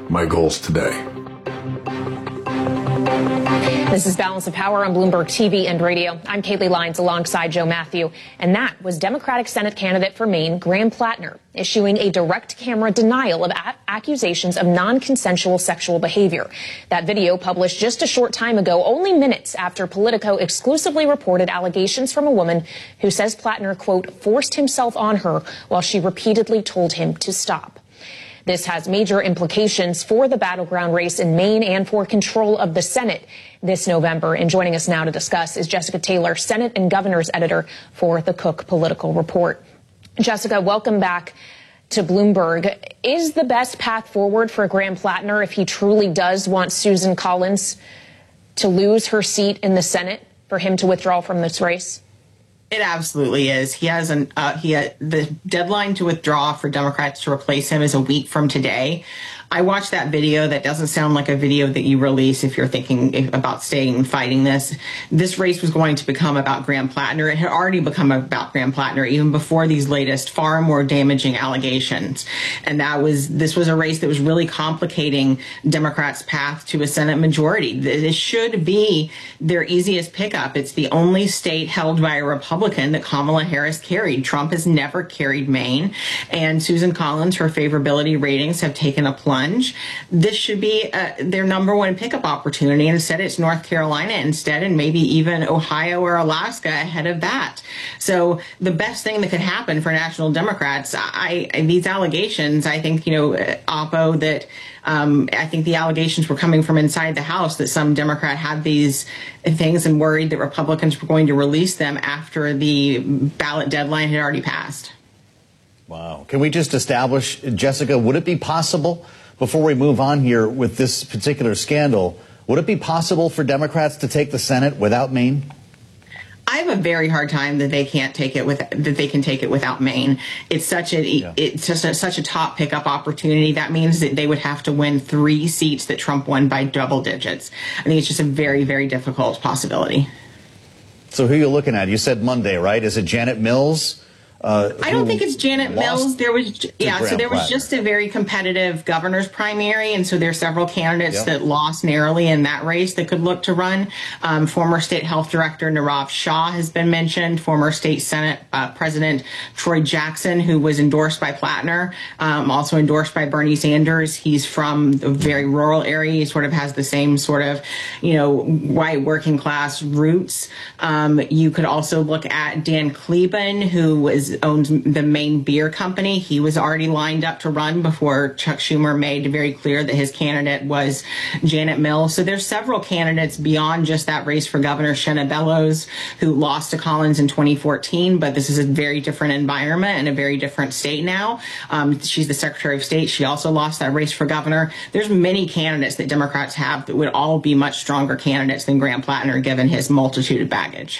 my goals today. This is Balance of Power on Bloomberg TV and radio. I'm Kaylee Lyons alongside Joe Matthew. And that was Democratic Senate candidate for Maine, Graham Plattner, issuing a direct camera denial of accusations of non-consensual sexual behavior. That video published just a short time ago, only minutes after Politico exclusively reported allegations from a woman who says Plattner, quote, forced himself on her while she repeatedly told him to stop. This has major implications for the battleground race in Maine and for control of the Senate this November. And joining us now to discuss is Jessica Taylor, Senate and Governor's editor for the Cook Political Report. Jessica, welcome back to Bloomberg. Is the best path forward for Graham Plattner, if he truly does want Susan Collins to lose her seat in the Senate, for him to withdraw from this race? It absolutely is. He has the deadline to withdraw for Democrats to replace him is a week from today. I watched that video. That doesn't sound like a video that you release if you're thinking about staying and fighting this. This race was going to become about Graham Plattner. It had already become about Graham Plattner even before these latest, far more damaging allegations. And this was a race that was really complicating Democrats' path to a Senate majority. This should be their easiest pickup. It's the only state held by a Republican that Kamala Harris carried. Trump has never carried Maine. And Susan Collins, her favorability ratings have taken a plunge. This should be their number one pickup opportunity. Instead, it's North Carolina instead, and maybe even Ohio or Alaska ahead of that. So the best thing that could happen for national Democrats, these allegations, I think, Oppo, that I think the allegations were coming from inside the House, that some Democrat had these things and worried that Republicans were going to release them after the ballot deadline had already passed. Wow. Can we just establish, Jessica, would it be possible, before we move on here with this particular scandal, would it be possible for Democrats to take the Senate without Maine? I have a very hard time that they can take it without Maine. It's such a top pickup opportunity. That means that they would have to win 3 seats that Trump won by double digits. I think it's just a very, very difficult possibility. So who are you looking at? You said Monday, right? Is it Janet Mills? I don't think it's Janet Mills. There was just a very competitive governor's primary, and so there are several candidates that lost narrowly in that race that could look to run. Former state health director Nirav Shah has been mentioned. Former state Senate President Troy Jackson, who was endorsed by Plattner, also endorsed by Bernie Sanders. He's from a very rural area. He sort of has the same sort of, white working class roots. You could also look at Dan Kleben, who owns the Maine Beer Company. He was already lined up to run before Chuck Schumer made very clear that his candidate was Janet Mills. So there's several candidates beyond just that race for Governor. Shenna Bellows, who lost to Collins in 2014, but this is a very different environment and a very different state now. She's the Secretary of State. She also lost that race for governor. There's many candidates that Democrats have that would all be much stronger candidates than Graham Plattner, given his multitude of baggage.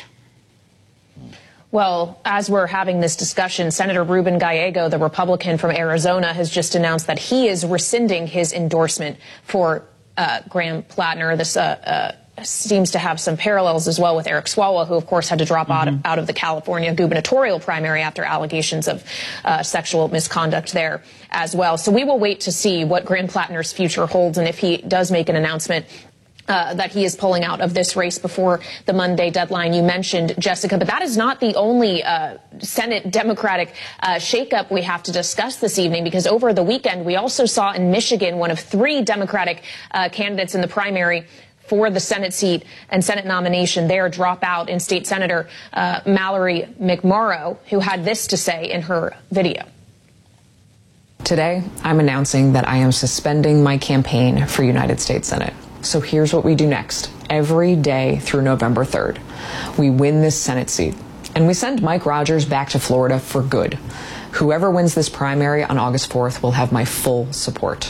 Well, as we're having this discussion, Senator Ruben Gallego, the Republican from Arizona, has just announced that he is rescinding his endorsement for Graham Plattner. This seems to have some parallels as well with Eric Swalwell, who, of course, had to drop out of the California gubernatorial primary after allegations of sexual misconduct there as well. So we will wait to see what Graham Plattner's future holds, and if he does make an announcement that he is pulling out of this race before the Monday deadline you mentioned, Jessica. But that is not the only Senate Democratic shakeup we have to discuss this evening, because over the weekend we also saw in Michigan one of 3 Democratic candidates in the primary for the Senate seat and Senate nomination there drop out in State Senator Mallory McMorrow, who had this to say in her video. Today, I'm announcing that I am suspending my campaign for United States Senate. So here's what we do next. Every day through November 3rd, we win this Senate seat, and we send Mike Rogers back to Florida for good. Whoever wins this primary on August 4th will have my full support.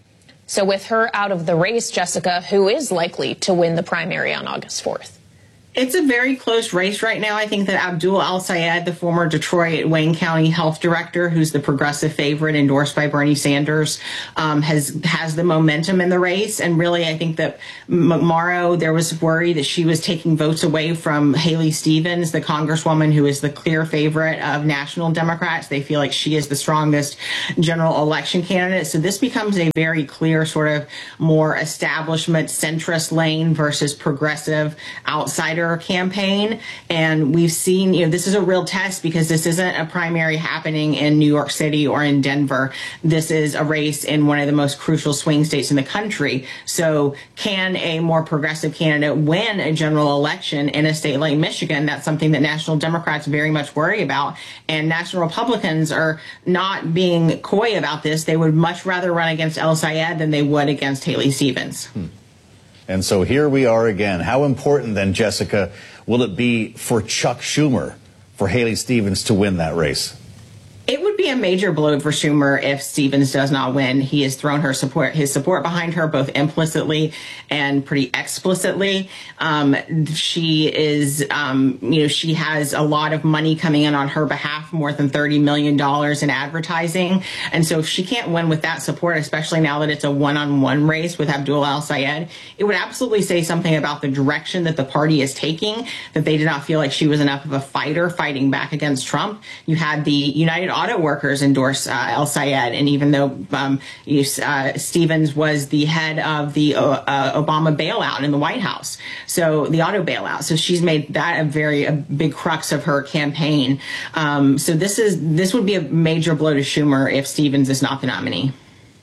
So with her out of the race, Jessica, who is likely to win the primary on August 4th? It's a very close race right now. I think that Abdul Al-Sayed, the former Detroit Wayne County health director, who's the progressive favorite endorsed by Bernie Sanders, has the momentum in the race. And really, I think that McMorrow, there was worry that she was taking votes away from Haley Stevens, the congresswoman who is the clear favorite of national Democrats. They feel like she is the strongest general election candidate. So this becomes a very clear sort of more establishment centrist lane versus progressive outsider campaign. And we've seen, this is a real test because this isn't a primary happening in New York City or in Denver. This is a race in one of the most crucial swing states in the country. So can a more progressive candidate win a general election in a state like Michigan? That's something that national Democrats very much worry about. And national Republicans are not being coy about this. They would much rather run against El-Sayed than they would against Haley Stevens. And so here we are again. How important then, Jessica, will it be for Chuck Schumer, for Haley Stevens to win that race? It would be a major blow for Schumer if Stevens does not win. He has thrown his support behind her, both implicitly and pretty explicitly. She is, she has a lot of money coming in on her behalf, more than $30 million in advertising. And so if she can't win with that support, especially now that it's a one-on-one race with Abdul Al-Sayed, it would absolutely say something about the direction that the party is taking, that they did not feel like she was enough of a fighter fighting back against Trump. You had the United Auto Workers endorse El-Sayed, and even though Stevens was the head of the Obama bailout in the White House, so the auto bailout, so she's made that a big crux of her campaign. So this would be a major blow to Schumer if Stevens is not the nominee.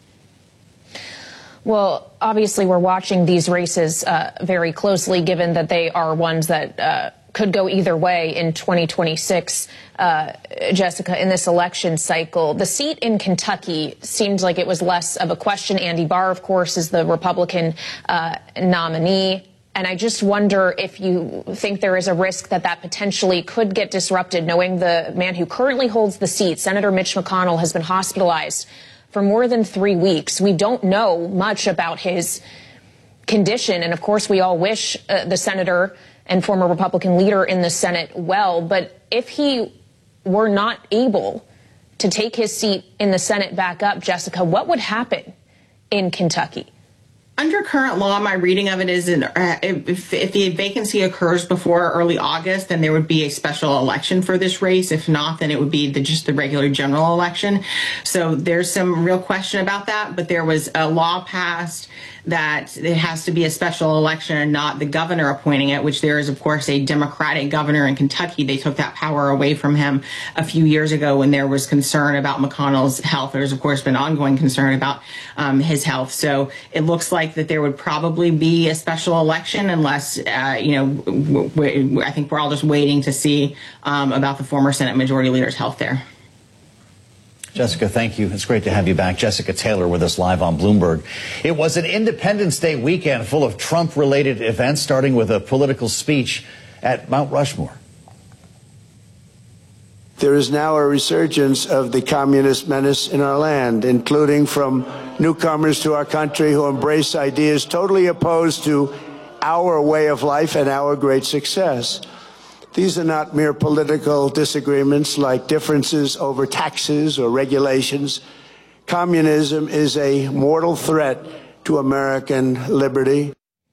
Well, obviously, we're watching these races very closely, given that they are ones that could go either way in 2026, Jessica, in this election cycle. The seat in Kentucky seems like it was less of a question. Andy Barr, of course, is the Republican nominee. And I just wonder if you think there is a risk that potentially could get disrupted, knowing the man who currently holds the seat, Senator Mitch McConnell, has been hospitalized for more than 3 weeks. We don't know much about his condition. And of course, we all wish the senator and former Republican leader in the Senate well. But if he were not able to take his seat in the Senate back up, Jessica, what would happen in Kentucky? Under current law, my reading of it is if the vacancy occurs before early August, then there would be a special election for this race. If not, then it would be just the regular general election. So there's some real question about that. But there was a law passed that it has to be a special election and not the governor appointing it, which there is, of course, a Democratic governor in Kentucky. They took that power away from him a few years ago when there was concern about McConnell's health. There's, of course, been ongoing concern about his health. So it looks like that there would probably be a special election unless, I think we're all just waiting to see about the former Senate Majority Leader's health there. Jessica, thank you. It's great to have you back. Jessica Taylor with us live on Bloomberg. It was an Independence Day weekend full of Trump-related events, starting with a political speech at Mount Rushmore. There is now a resurgence of the communist menace in our land, including from newcomers to our country who embrace ideas totally opposed to our way of life and our great success. These are not mere political disagreements like differences over taxes or regulations. Communism is a mortal threat to American liberty.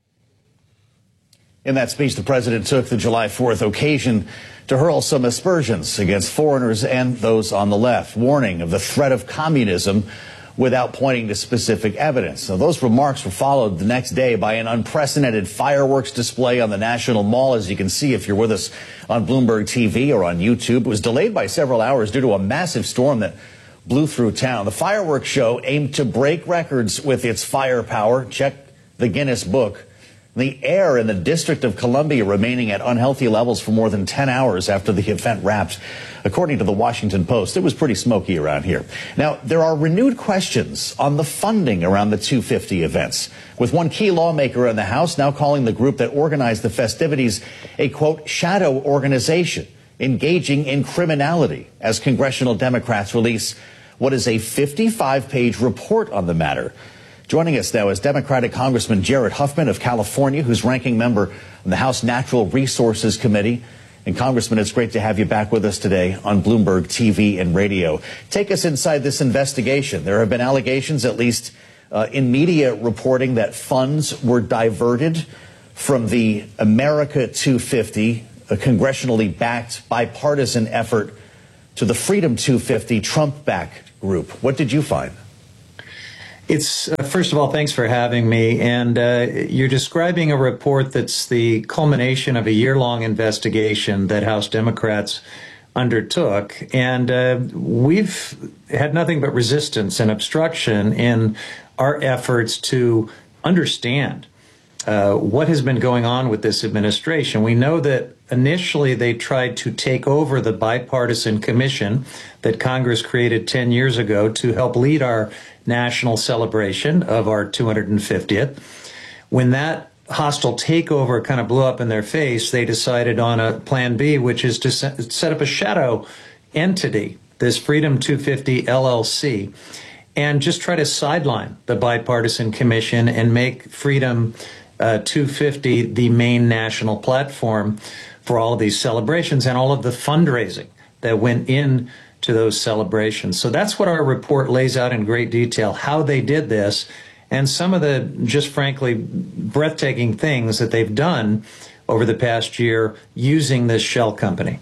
In that speech, the president took the July 4th occasion to hurl some aspersions against foreigners and those on the left, warning of the threat of communism without pointing to specific evidence. Now, those remarks were followed the next day by an unprecedented fireworks display on the National Mall, as you can see if you're with us on Bloomberg TV or on YouTube. It was delayed by several hours due to a massive storm that blew through town. The fireworks show aimed to break records with its firepower. Check the Guinness Book. The air in the District of Columbia remaining at unhealthy levels for more than 10 hours after the event wrapped. According to the Washington Post, it was pretty smoky around here. Now, there are renewed questions on the funding around the 250 events, with one key lawmaker in the House now calling the group that organized the festivities a, quote, shadow organization engaging in criminality, as congressional Democrats release what is a 55-page report on the matter. Joining us now is Democratic Congressman Jared Huffman of California, who's ranking member of the House Natural Resources Committee. And Congressman, it's great to have you back with us today on Bloomberg TV and radio. Take us inside this investigation. There have been allegations, at least in media reporting, that funds were diverted from the America 250, a congressionally backed bipartisan effort, to the Freedom 250 Trump-backed group. What did you find? It's first of all, thanks for having me. And you're describing a report that's the culmination of a year-long investigation that House Democrats undertook. And we've had nothing but resistance and obstruction in our efforts to understand what has been going on with this administration. We know that initially they tried to take over the bipartisan commission that Congress created 10 years ago to help lead our national celebration of our 250th. When that hostile takeover kind of blew up in their face, they decided on a plan B, which is to set up a shadow entity, this Freedom 250 LLC, and just try to sideline the bipartisan commission and make Freedom 250 the main national platform for all of these celebrations and all of the fundraising that went in to those celebrations. So that's what our report lays out in great detail, how they did this, and some of the just frankly breathtaking things that they've done over the past year using this shell company.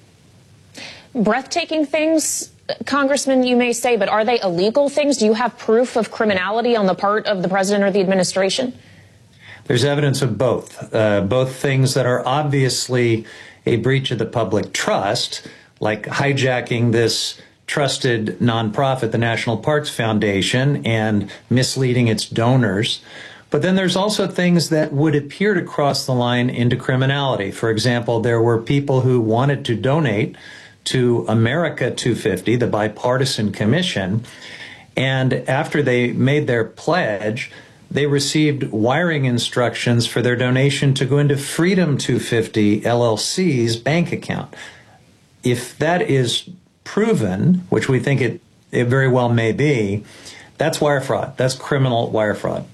Breathtaking things, Congressman, you may say, but are they illegal things? Do you have proof of criminality on the part of the president or the administration? There's evidence of both things that are obviously a breach of the public trust, like hijacking this trusted nonprofit, the National Parks Foundation, and misleading its donors. But then there's also things that would appear to cross the line into criminality. For example, there were people who wanted to donate to America 250, the bipartisan commission, and after they made their pledge, they received wiring instructions for their donation to go into Freedom 250 LLC's bank account. If that is proven, which we think it very well may be, that's wire fraud. That's criminal wire fraud.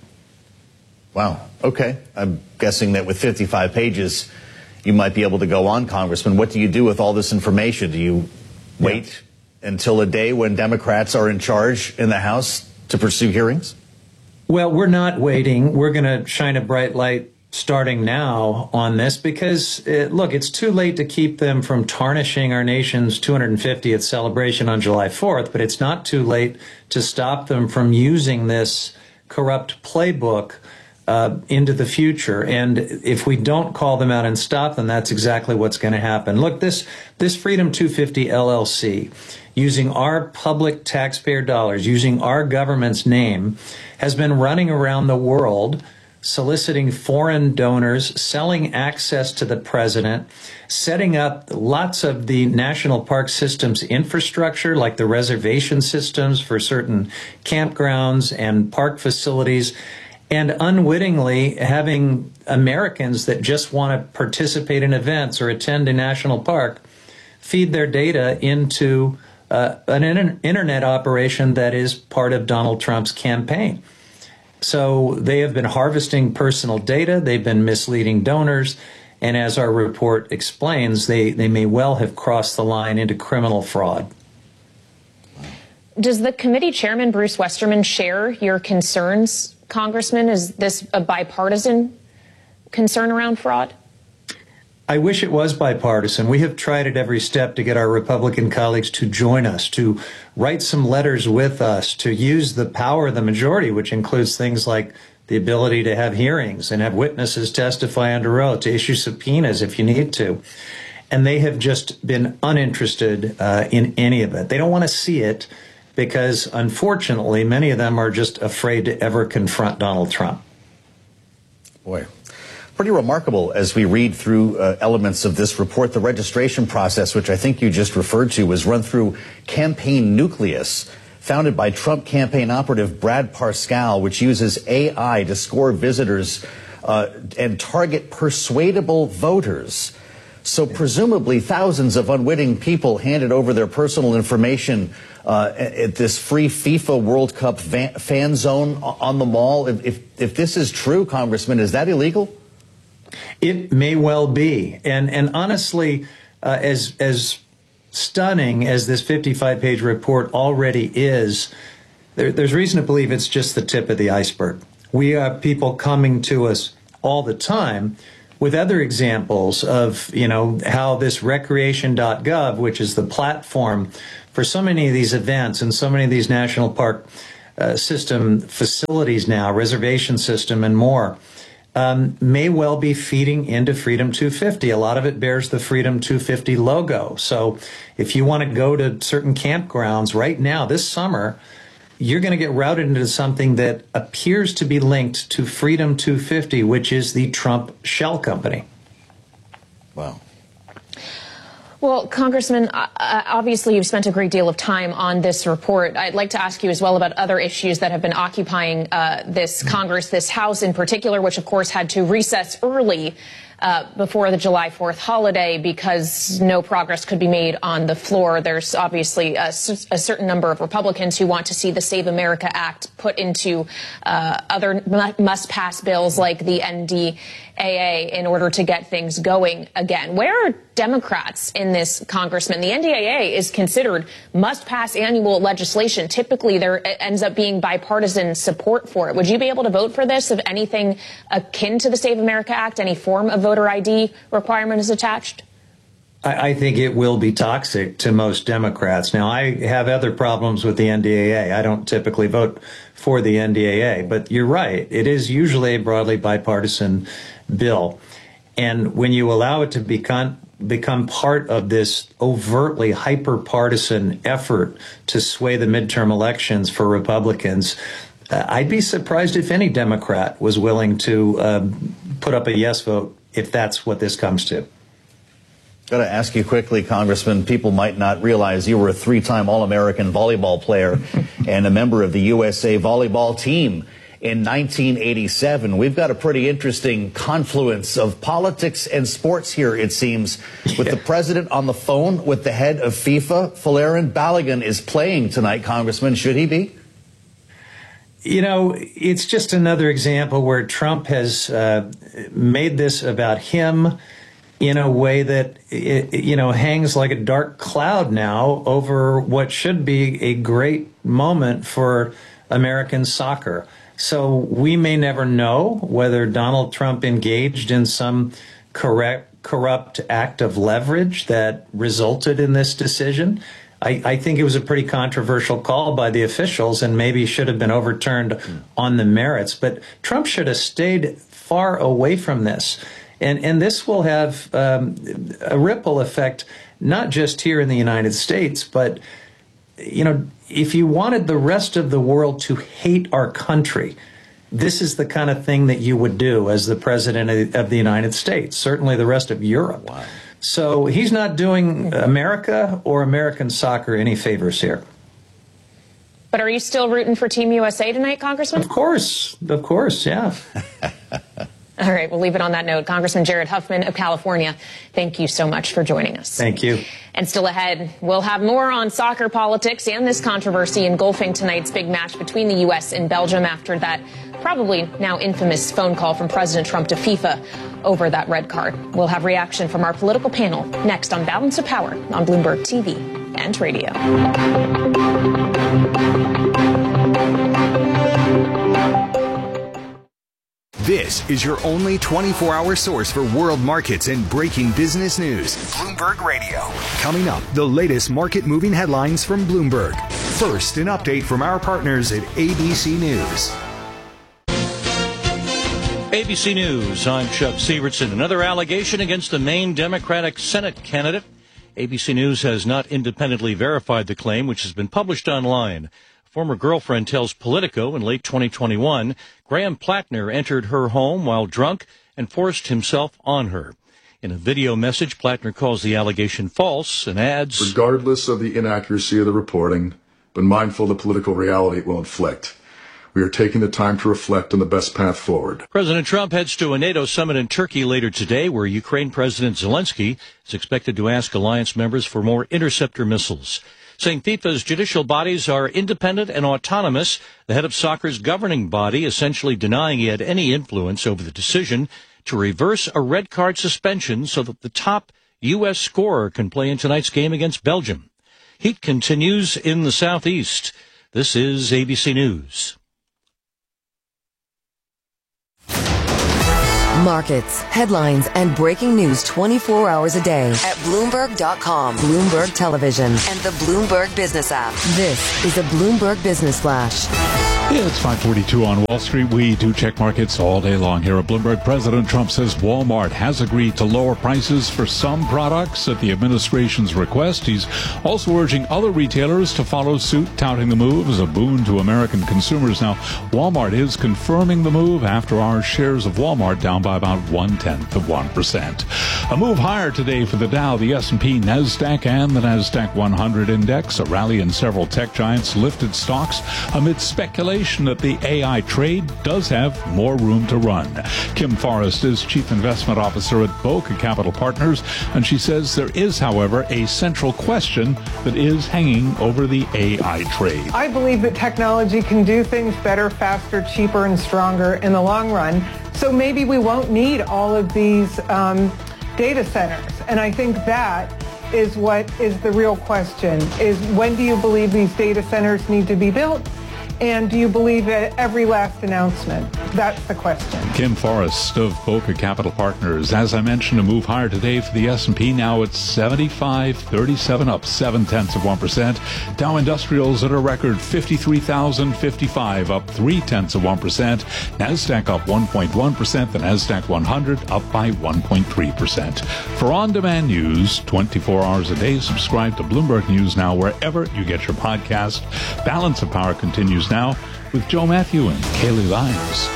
Wow. Okay. I'm guessing that with 55 pages, you might be able to go on, Congressman. What do you do with all this information? Do you wait until a day when Democrats are in charge in the House to pursue hearings? Well, we're not waiting. We're going to shine a bright light starting now on this because, look, it's too late to keep them from tarnishing our nation's 250th celebration on July 4th, but it's not too late to stop them from using this corrupt playbook into the future. And if we don't call them out and stop them, that's exactly what's going to happen. Look, this Freedom 250 LLC, using our public taxpayer dollars, using our government's name, has been running around the world soliciting foreign donors, selling access to the president, setting up lots of the national park system's infrastructure, like the reservation systems for certain campgrounds and park facilities, and unwittingly having Americans that just want to participate in events or attend a national park feed their data into an internet operation that is part of Donald Trump's campaign. So they have been harvesting personal data, they've been misleading donors, and as our report explains, they may well have crossed the line into criminal fraud. Does the committee chairman, Bruce Westerman, share your concerns, Congressman? Is this a bipartisan concern around fraud? I wish it was bipartisan. We have tried at every step to get our Republican colleagues to join us, to write some letters with us, to use the power of the majority, which includes things like the ability to have hearings and have witnesses testify under oath, to issue subpoenas if you need to. And they have just been uninterested in any of it. They don't want to see it because, unfortunately, many of them are just afraid to ever confront Donald Trump. Boy. Pretty remarkable as we read through elements of this report. The registration process, which I think you just referred to, was run through Campaign Nucleus, founded by Trump campaign operative Brad Parscale, which uses AI to score visitors and target persuadable voters. So presumably thousands of unwitting people handed over their personal information at this free FIFA World Cup fan zone on the mall. If this is true, Congressman, is that illegal? It may well be. And honestly, as stunning as this 55-page report already is, there's reason to believe it's just the tip of the iceberg. We have people coming to us all the time with other examples of, how this recreation.gov, which is the platform for so many of these events and so many of these national park system facilities now, reservation system and more, may well be feeding into Freedom 250. A lot of it bears the Freedom 250 logo. So if you want to go to certain campgrounds right now, this summer, you're going to get routed into something that appears to be linked to Freedom 250, which is the Trump shell company. Wow. Well, Congressman, obviously you've spent a great deal of time on this report. I'd like to ask you as well about other issues that have been occupying this Congress, this House in particular, which of course had to recess early before the July 4th holiday because no progress could be made on the floor. There's obviously a certain number of Republicans who want to see the Save America Act put into other must-pass bills like the NDAA in order to get things going again. Where are Democrats in this, Congressman? The NDAA is considered must-pass annual legislation. Typically, there ends up being bipartisan support for it. Would you be able to vote for this if anything akin to the Save America Act, any form of voter ID requirement is attached? I think it will be toxic to most Democrats. Now, I have other problems with the NDAA. I don't typically vote for the NDAA, but you're right. It is usually a broadly bipartisan bill. And when you allow it to become part of this overtly hyper-partisan effort to sway the midterm elections for Republicans, I'd be surprised if any Democrat was willing to put up a yes vote if that's what this comes to. Got to ask you quickly, Congressman, people might not realize you were a three-time All-American volleyball player and a member of the USA volleyball team in 1987. We've got a pretty interesting confluence of politics and sports here, it seems, with the president on the phone with the head of FIFA. Folarin Balogun is playing tonight, Congressman. Should he be? It's just another example where Trump has made this about him in a way that, hangs like a dark cloud now over what should be a great moment for American soccer. So we may never know whether Donald Trump engaged in some corrupt act of leverage that resulted in this decision. I think it was a pretty controversial call by the officials and maybe should have been overturned on the merits. But Trump should have stayed far away from this. And this will have a ripple effect, not just here in the United States, but, if you wanted the rest of the world to hate our country, this is the kind of thing that you would do as the president of the United States, certainly the rest of Europe. Wow. So he's not doing America or American soccer any favors here. But are you still rooting for Team USA tonight, Congressman? Of course, yeah. All right, we'll leave it on that note. Congressman Jared Huffman of California, thank you so much for joining us. Thank you. And still ahead, we'll have more on soccer politics and this controversy engulfing tonight's big match between the U.S. and Belgium after that probably now infamous phone call from President Trump to FIFA over that red card. We'll have reaction from our political panel next on Balance of Power on Bloomberg TV and radio. This is your only 24-hour source for world markets and breaking business news. Bloomberg Radio. Coming up, the latest market-moving headlines from Bloomberg. First, an update from our partners at ABC News. ABC News, I'm Chuck Sievertson. Another allegation against the Maine Democratic Senate candidate. ABC News has not independently verified the claim, which has been published online. Former girlfriend tells Politico in late 2021, Graham Plattner entered her home while drunk and forced himself on her. In a video message, Plattner calls the allegation false and adds, regardless of the inaccuracy of the reporting, but mindful of the political reality it will inflict, we are taking the time to reflect on the best path forward. President Trump heads to a NATO summit in Turkey later today, where Ukraine President Zelensky is expected to ask alliance members for more interceptor missiles. Saying FIFA's judicial bodies are independent and autonomous, the head of soccer's governing body essentially denying he had any influence over the decision to reverse a red card suspension so that the top U.S. scorer can play in tonight's game against Belgium. Heat continues in the southeast. This is ABC News. Markets, headlines, and breaking news 24 hours a day at Bloomberg.com, Bloomberg Television, and the Bloomberg Business app. This is a Bloomberg Business Flash. Yeah, it's 5:42 on Wall Street. We do check markets all day long here at Bloomberg. President Trump says Walmart has agreed to lower prices for some products at the administration's request. He's also urging other retailers to follow suit, touting the move as a boon to American consumers. Now, Walmart is confirming the move after our shares of Walmart down by about 0.1%. A move higher today for the Dow, the S&P, NASDAQ, and the NASDAQ 100 index. A rally in several tech giants lifted stocks amid speculation that the AI trade does have more room to run. Kim Forrest is Chief Investment Officer at Boca Capital Partners, and she says there is, however, a central question that is hanging over the AI trade. I believe that technology can do things better, faster, cheaper, and stronger in the long run. So maybe we won't need all of these data centers. And I think that is what is the real question, is when do you believe these data centers need to be built? And do you believe at every last announcement? That's the question. Kim Forrest of Boca Capital Partners. As I mentioned, a move higher today for the S&P. Now it's 75.37, up 0.7%. Dow Industrials at a record 53,055, up 0.3%. NASDAQ up 1.1%. The NASDAQ 100 up by 1.3%. For on-demand news, 24 hours a day, subscribe to Bloomberg News Now wherever you get your podcast. Balance of Power continues now with Joe Matthew and Kaylee Lyons.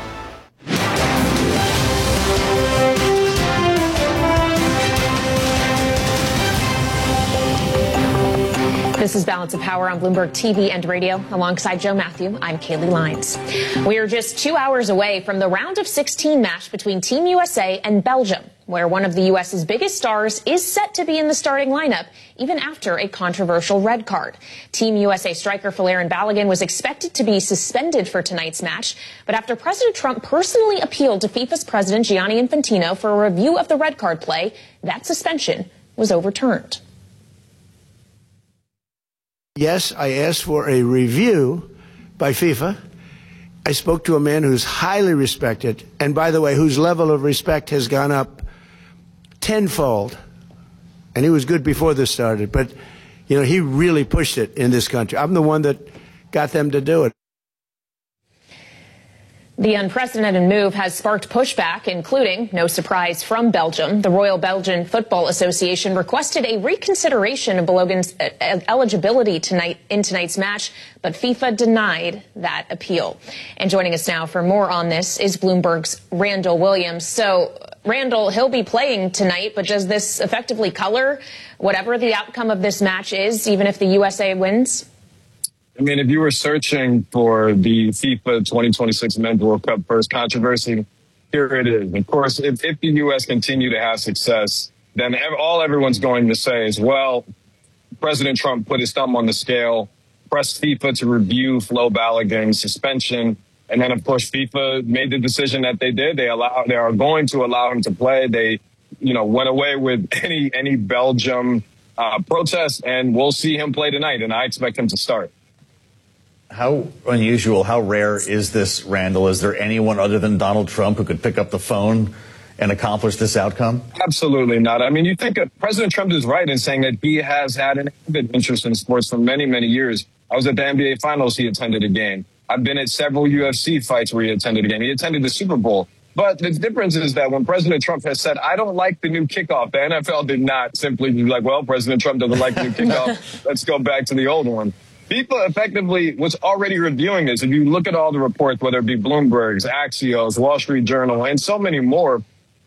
This is Balance of Power on Bloomberg TV and radio. Alongside Joe Matthew, I'm Kaylee Lyons. We are just 2 hours away from the round of 16 match between Team USA and Belgium, where one of the U.S.'s biggest stars is set to be in the starting lineup, even after a controversial red card. Team USA striker Folarin Balogun was expected to be suspended for tonight's match, but after President Trump personally appealed to FIFA's president Gianni Infantino for a review of the red card play, that suspension was overturned. Yes, I asked for a review by FIFA. I spoke to a man who's highly respected, and by the way, whose level of respect has gone up tenfold. And he was good before this started, but, you know, he really pushed it in this country. I'm the one that got them to do it. The unprecedented move has sparked pushback, including, no surprise, from Belgium. The Royal Belgian Football Association requested a reconsideration of Balogun's eligibility in tonight's match, but FIFA denied that appeal. And joining us now for more on this is Bloomberg's Randall Williams. So, Randall, he'll be playing tonight, but does this effectively color whatever the outcome of this match is, even if the USA wins? I mean, if you were searching for the FIFA 2026 Men's World Cup first controversy, here it is. Of course, if the U.S. continue to have success, then all everyone's going to say is, well, President Trump put his thumb on the scale, pressed FIFA to review Flo Balogun's suspension, and then, of course, FIFA made the decision that they did. They are going to allow him to play. They, went away with any Belgium protest, and we'll see him play tonight, and I expect him to start. How unusual, how rare is this, Randall? Is there anyone other than Donald Trump who could pick up the phone and accomplish this outcome? Absolutely not. I mean, you think President Trump is right in saying that he has had an avid interest in sports for many, many years. I was at the NBA Finals. He attended a game. I've been at several UFC fights where he attended a game. He attended the Super Bowl. But the difference is that when President Trump has said, I don't like the new kickoff, the NFL did not simply be like, well, President Trump doesn't like the new kickoff. Let's go back to the old one. FIFA effectively was already reviewing this. If you look at all the reports, whether it be Bloomberg's, Axios, Wall Street Journal, and so many more,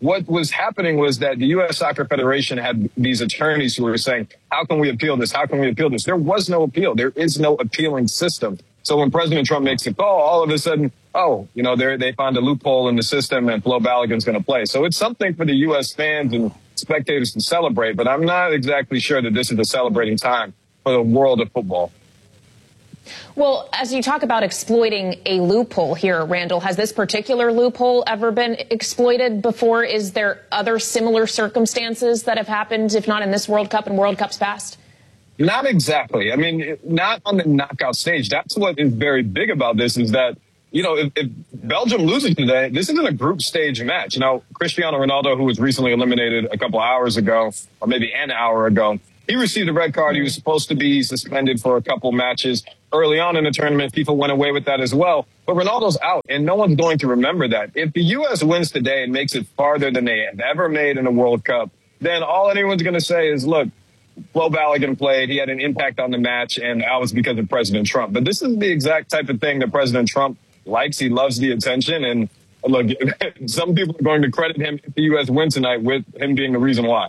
what was happening was that the U.S. Soccer Federation had these attorneys who were saying, how can we appeal this? How can we appeal this? There was no appeal. There is no appealing system. So when President Trump makes a call, all of a sudden, they found a loophole in the system and Flo Balogun's going to play. So it's something for the U.S. fans and spectators to celebrate, but I'm not exactly sure that this is a celebrating time for the world of football. Well, as you talk about exploiting a loophole here, Randall, has this particular loophole ever been exploited before? Is there other similar circumstances that have happened, if not in this World Cup and World Cups past? Not exactly. I mean, not on the knockout stage. That's what is very big about this is that, if Belgium loses today, this isn't a group stage match. Cristiano Ronaldo, who was recently eliminated a couple hours ago, or maybe an hour ago, he received a red card. He was supposed to be suspended for a couple matches early on in the tournament. FIFA went away with that as well. But Ronaldo's out, and no one's going to remember that. If the U.S. wins today and makes it farther than they have ever made in a World Cup, then all anyone's going to say is, look, Flo Balogun played. He had an impact on the match, and that was because of President Trump. But this is the exact type of thing that President Trump likes. He loves the attention. And look, some people are going to credit him if the U.S. win tonight with him being the reason why.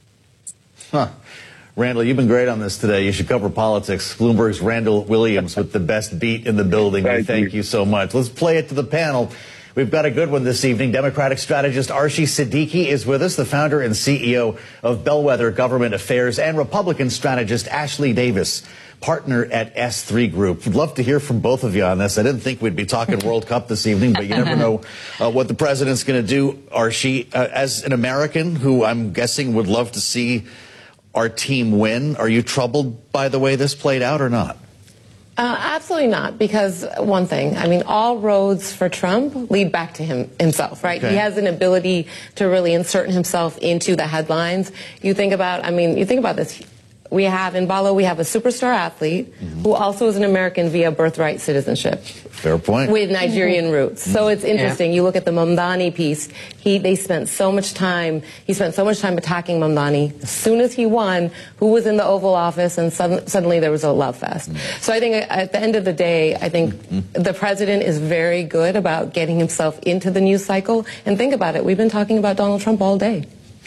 Randall, you've been great on this today. You should cover politics. Bloomberg's Randall Williams with the best beat in the building. Thank you so much. Let's play it to the panel. We've got a good one this evening. Democratic strategist Arshie Siddiqui is with us, the founder and CEO of Bellwether Government Affairs, and Republican strategist Ashley Davis, partner at S3 Group. Would love to hear from both of you on this. I didn't think we'd be talking World Cup this evening, but you never know what the president's going to do. Arshie, as an American who I'm guessing would love to see our team win, are you troubled by the way this played out or not? Absolutely not, because one thing, all roads for Trump lead back to himself, right? Okay. He has an ability to really insert himself into the headlines. You think about this. We have in Ballo, we have a superstar athlete who also is an American via birthright citizenship. Fair point. With Nigerian roots. So it's interesting. Yeah. You look at the Mamdani piece. He spent so much time attacking Mamdani. As soon as he won, who was in the Oval Office, and suddenly there was a love fest. So I think at the end of the day, I think the president is very good about getting himself into the news cycle. And think about it. We've been talking about Donald Trump all day.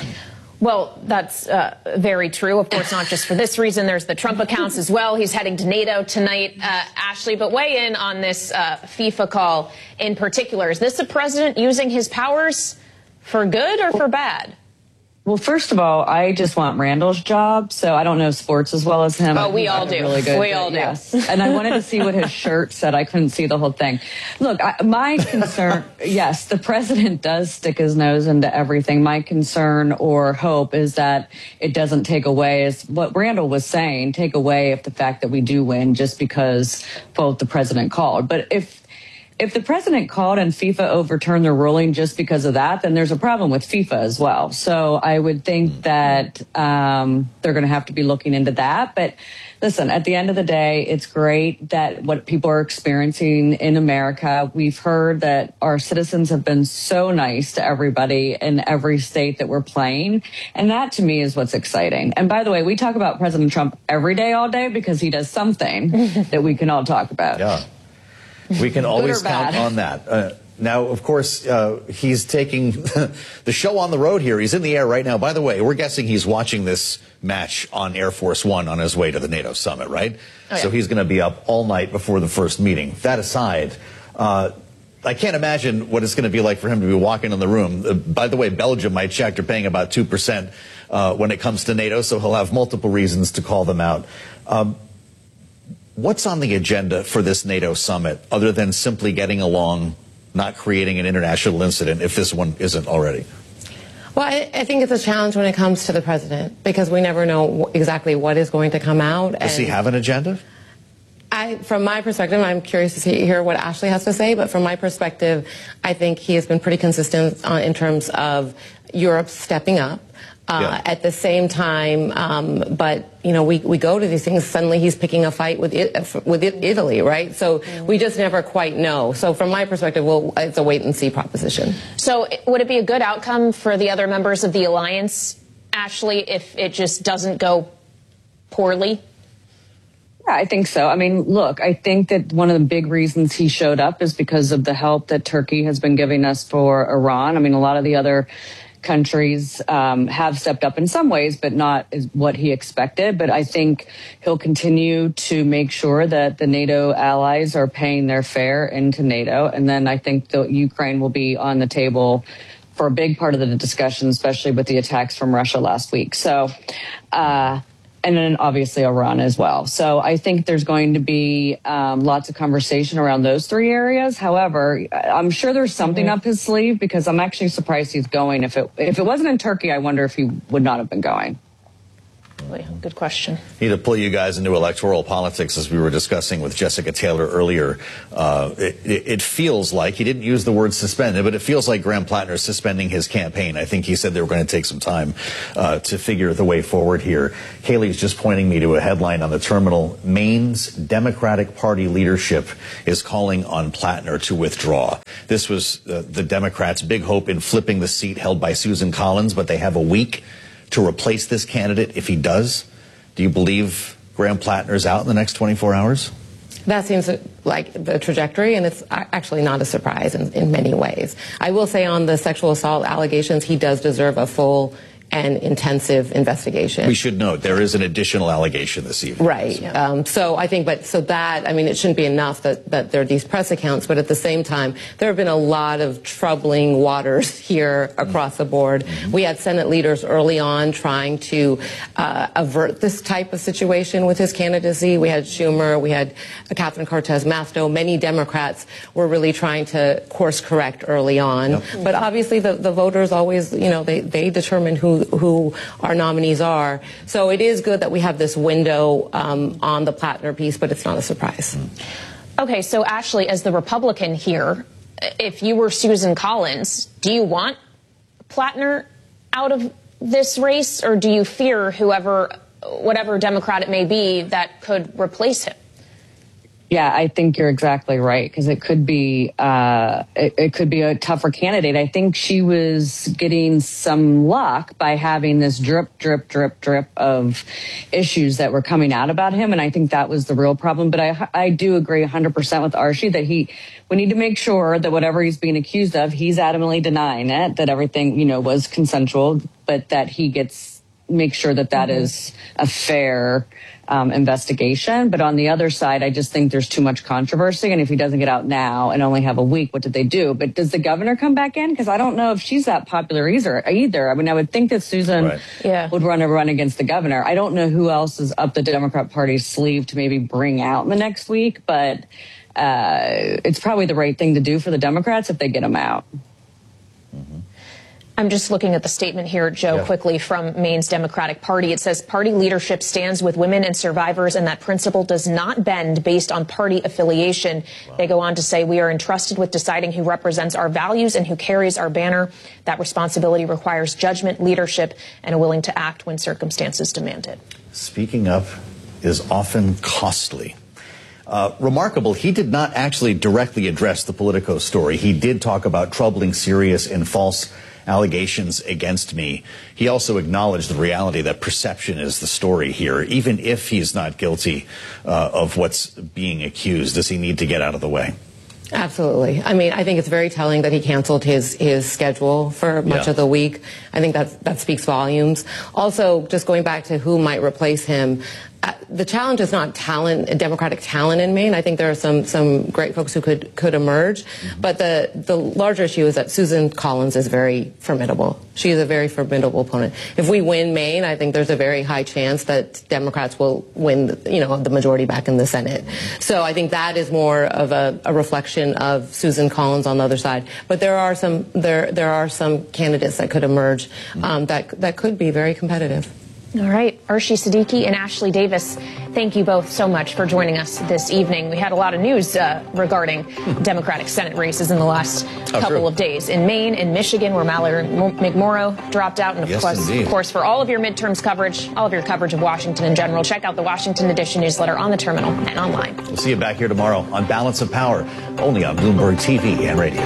Well, that's very true. Of course, not just for this reason. There's the Trump accounts as well. He's heading to NATO tonight, Ashley. But weigh in on this FIFA call in particular. Is this a president using his powers for good or for bad? Well, first of all, I just want Randall's job, so I don't know sports as well as him. Oh, we all do. Really good, we all do. Yes. And I wanted to see what his shirt said. I couldn't see the whole thing. Look, my concern, yes, the president does stick his nose into everything. My concern or hope is that it doesn't take away, as what Randall was saying, take away of the fact that we do win just because both the president called. But if the president called and FIFA overturned their ruling just because of that, then there's a problem with FIFA as well. So I would think that they're going to have to be looking into that. But listen, at the end of the day, it's great that what people are experiencing in America. We've heard that our citizens have been so nice to everybody in every state that we're playing. And that to me is what's exciting. And by the way, we talk about President Trump every day, all day, because he does something that we can all talk about. Yeah. We can always count on that. Now, of course, he's taking the show on the road here. He's in the air right now. By the way, we're guessing he's watching this match on Air Force One on his way to the NATO summit, right? Oh, yeah. So he's going to be up all night before the first meeting. That aside, I can't imagine what it's going to be like for him to be walking in the room. By the way, Belgium, I checked, are paying about 2% when it comes to NATO, so he'll have multiple reasons to call them out. What's on the agenda for this NATO summit other than simply getting along, not creating an international incident if this one isn't already? Well, I think it's a challenge when it comes to the president because we never know exactly what is going to come out. Does he have an agenda? From my perspective, I'm curious to hear what Ashley has to say, but from my perspective, I think he has been pretty consistent in terms of Europe stepping up. At the same time, but we go to these things. Suddenly, he's picking a fight with Italy, right? So we just never quite know. So from my perspective, it's a wait and see proposition. So would it be a good outcome for the other members of the alliance, Ashley, if it just doesn't go poorly? Yeah, I think so. I mean, look, I think that one of the big reasons he showed up is because of the help that Turkey has been giving us for Iran. I mean, a lot of the other countries have stepped up in some ways, but not as what he expected. But I think he'll continue to make sure that the NATO allies are paying their fare into NATO. And then I think the Ukraine will be on the table for a big part of the discussion, especially with the attacks from Russia last week. So, and then obviously Iran as well. So I think there's going to be lots of conversation around those three areas. However, I'm sure there's something up his sleeve, because I'm actually surprised he's going. If it wasn't in Turkey, I wonder if he would not have been going. Good question. Need to pull you guys into electoral politics, as we were discussing with Jessica Taylor earlier. It feels like, he didn't use the word suspended, but it feels like Graham Plattner is suspending his campaign. I think he said they were going to take some time to figure the way forward here. Kaylee's just pointing me to a headline on the terminal. Maine's Democratic Party leadership is calling on Plattner to withdraw. This was the Democrats' big hope in flipping the seat held by Susan Collins, but they have a week to replace this candidate if he does. Do you believe Graham Plattner's out in the next 24 hours? That seems like the trajectory, and it's actually not a surprise in many ways. I will say on the sexual assault allegations, he does deserve a full and intensive investigation. We should note there is an additional allegation this evening. Right. So I think, it shouldn't be enough that there are these press accounts, but at the same time, there have been a lot of troubling waters here across the board. We had Senate leaders early on trying to avert this type of situation with his candidacy. We had Schumer, we had Catherine Cortez Masto. Many Democrats were really trying to course correct early on. Yep. But obviously the voters always, they determine who our nominees are. So it is good that we have this window on the Plattner piece, but it's not a surprise. Okay, so Ashley, as the Republican here, if you were Susan Collins, do you want Plattner out of this race, or do you fear whatever Democrat it may be that could replace him? Yeah, I think you're exactly right, because it could be it could be a tougher candidate. I think she was getting some luck by having this drip, drip, drip, drip of issues that were coming out about him, and I think that was the real problem. But I do agree 100% with Archie that we need to make sure that whatever he's being accused of, he's adamantly denying it, that everything was consensual, but that he make sure that is a fair investigation. But on the other side, I just think there's too much controversy. And if he doesn't get out now and only have a week, what did they do? But does the governor come back in? Because I don't know if she's that popular either. I mean, I would think that Susan would run against the governor. I don't know who else is up the Democrat Party's sleeve to maybe bring out in the next week, but it's probably the right thing to do for the Democrats if they get him out. I'm just looking at the statement here, Joe, quickly from Maine's Democratic Party. It says party leadership stands with women and survivors, and that principle does not bend based on party affiliation. Wow. They go on to say, we are entrusted with deciding who represents our values and who carries our banner. That responsibility requires judgment, leadership, and a willing to act when circumstances demand it. Speaking up is often costly. Remarkable, he did not actually directly address the Politico story. He did talk about troubling, serious, and false allegations against me. He also acknowledged the reality that perception is the story here. Even if he's not guilty of what's being accused, does he need to get out of the way? Absolutely. I mean, I think it's very telling that he canceled his schedule for much of the week. I think that speaks volumes. Also, just going back to who might replace him, the challenge is not Democratic talent in Maine. I think there are some great folks who could emerge. But the larger issue is that Susan Collins is very formidable. She is a very formidable opponent. If we win Maine, I think there's a very high chance that Democrats will win, the majority back in the Senate. So I think that is more of a reflection of Susan Collins on the other side. But there are some candidates that could emerge that could be very competitive. All right. Archie Siddiqui and Ashley Davis, thank you both so much for joining us this evening. We had a lot of news regarding Democratic Senate races in the last couple of days. In Maine and Michigan, where Mallory McMorrow dropped out. And of course, for all of your midterms coverage, all of your coverage of Washington in general, check out the Washington Edition newsletter on the terminal and online. We'll see you back here tomorrow on Balance of Power, only on Bloomberg TV and radio.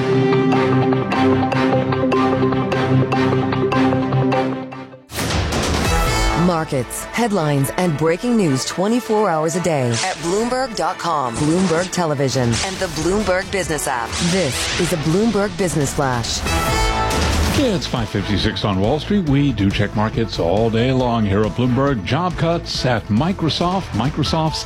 Markets, headlines, and breaking news 24 hours a day at Bloomberg.com, Bloomberg Television, and the Bloomberg Business app. This is a Bloomberg Business Flash. It's 5:56 on Wall Street. We do check markets all day long here at Bloomberg. Job cuts at Microsoft. Microsoft's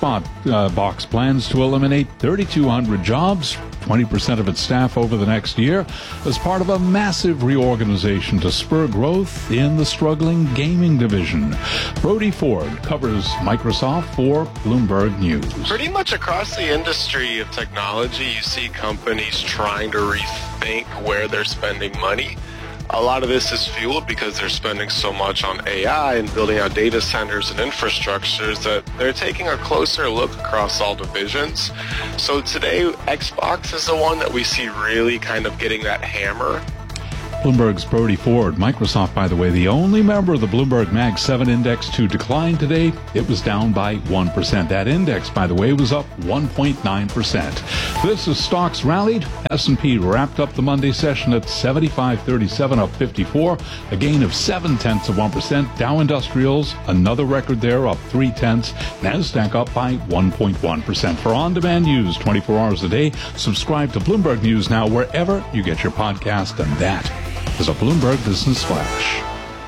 Xbox plans to eliminate 3,200 jobs, 20% of its staff over the next year, as part of a massive reorganization to spur growth in the struggling gaming division. Brody Ford covers Microsoft for Bloomberg News. Pretty much across the industry of technology, you see companies trying to rethink where they're spending money. A lot of this is fueled because they're spending so much on AI and building out data centers and infrastructures that they're taking a closer look across all divisions. So today, Xbox is the one that we see really kind of getting that hammer. Bloomberg's Brody Ford. Microsoft, by the way, the only member of the Bloomberg Mag 7 index to decline today. It was down by 1%. That index, by the way, was up 1.9%. This is Stocks Rallied. S&P wrapped up the Monday session at 75.37, up 54, a gain of 0.7%. Dow Industrials, another record there, up 0.3. NASDAQ up by 1.1%. For on-demand news 24 hours a day, subscribe to Bloomberg News now wherever you get your podcast, and that is a Bloomberg Business Flash.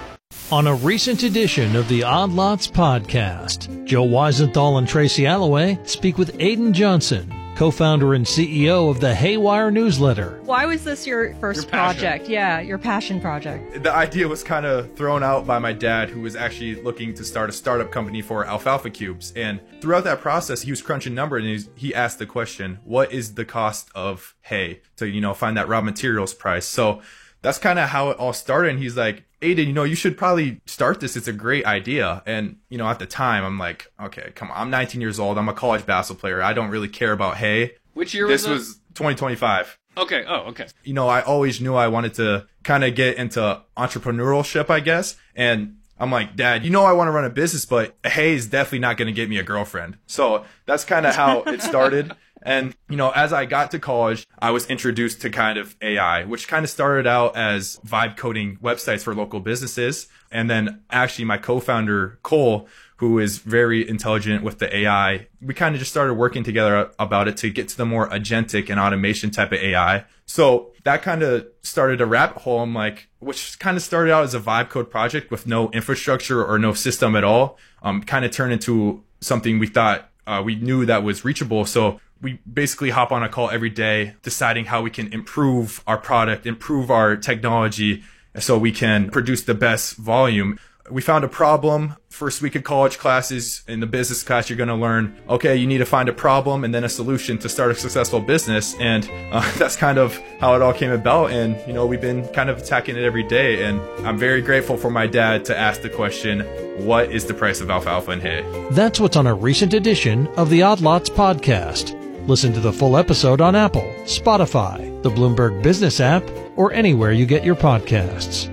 On a recent edition of the Odd Lots podcast, Joe Weisenthal and Tracy Alloway speak with Aidan Johnson, co-founder and CEO of the Haywire newsletter. Why was this your first project? Yeah, your passion project. The idea was kind of thrown out by my dad, who was actually looking to start a startup company for alfalfa cubes. And throughout that process, he was crunching numbers, and he asked the question, what is the cost of hay to, find that raw materials price? So that's kind of how it all started. And he's like, Aidan, you should probably start this. It's a great idea. And, at the time, I'm like, okay, come on. I'm 19 years old. I'm a college basketball player. I don't really care about hay. Which year was this? This was 2025. Okay. Oh, okay. I always knew I wanted to kind of get into entrepreneurship, I guess. And I'm like, Dad, I want to run a business, but hay is definitely not going to get me a girlfriend. So that's kind of how it started. And, as I got to college, I was introduced to kind of AI, which kind of started out as vibe coding websites for local businesses. And then actually my co-founder, Cole, who is very intelligent with the AI, we kind of just started working together about it to get to the more agentic and automation type of AI. So that kind of started a rabbit hole. I'm like, which kind of started out as a vibe code project with no infrastructure or no system at all, kind of turned into something we thought we knew that was reachable. So we basically hop on a call every day, deciding how we can improve our product, improve our technology, so we can produce the best volume. We found a problem. First week of college classes, in the business class, you're going to learn, okay, you need to find a problem and then a solution to start a successful business. And that's kind of how it all came about. And, we've been kind of attacking it every day. And I'm very grateful for my dad to ask the question, what is the price of alfalfa and hay? That's what's on a recent edition of the Odd Lots podcast. Listen to the full episode on Apple, Spotify, the Bloomberg Business app, or anywhere you get your podcasts.